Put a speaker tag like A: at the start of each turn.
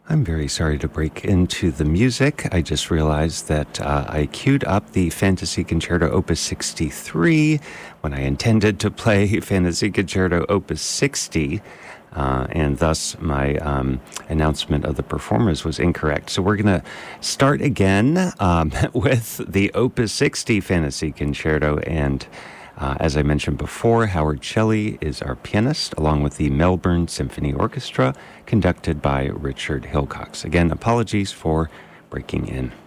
A: I'm very sorry to break into the music. I just realized that I queued up the Fantasy Concerto Opus 63 when I intended to play Fantasy Concerto Opus 60, and thus my announcement of the performers was incorrect. So we're going to start again with the Opus 60 Fantasy Concerto, and as I mentioned before, Howard Shelley is our pianist, along with the Melbourne Symphony Orchestra, conducted by Richard Hilcox. Again, apologies for breaking in.